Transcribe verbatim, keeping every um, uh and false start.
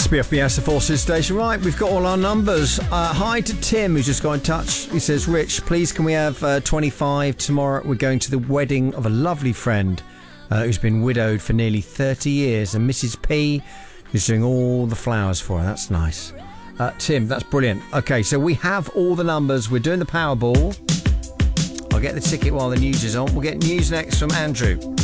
Yes, B F B S, the Forces Station. Right, we've got all our numbers. Uh, hi to Tim, who's just got in touch. He says, Rich, please can we have uh, twenty-five tomorrow? We're going to the wedding of a lovely friend uh, who's been widowed for nearly thirty years, and Missus P who's doing all the flowers for her. That's nice. Uh, Tim, that's brilliant. Okay, so we have all the numbers. We're doing the Powerball. I'll get the ticket while the news is on. We'll get news next from Andrew.